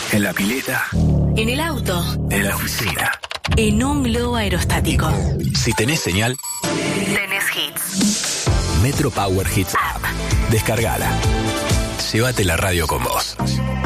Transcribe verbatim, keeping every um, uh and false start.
En la pileta. En el auto. En la oficina. En un globo aerostático. Si tenés señal, tenés hits. Metro Power Hits App. Descargala. Llévate la radio con vos.